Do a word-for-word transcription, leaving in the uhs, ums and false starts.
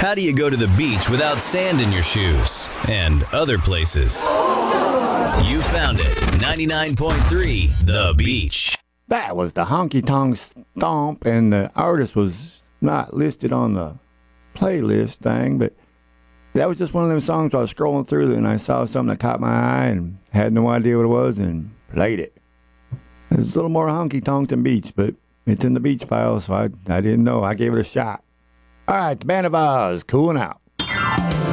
How do you go to the beach without sand in your shoes? And other places. You found it. ninety-nine point three The Beach. That was the Honky Tonk Stomp, and the artist was not listed on the playlist thing, but that was just one of them songs I was scrolling through and I saw something that caught my eye and had no idea what it was and played it. It's a little more honky tonk than beach, but it's in the beach file, so I, I didn't know. I gave it a shot. All right, the Band of Oz, cooling out.